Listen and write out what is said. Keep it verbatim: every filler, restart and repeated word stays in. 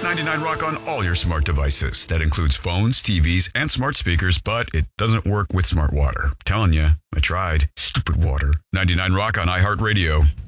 ninety-nine Rock on all your smart devices. That includes phones, T Vs, and smart speakers, but it doesn't work with smart water. Telling you, I tried. Stupid water. ninety-nine Rock on iHeartRadio.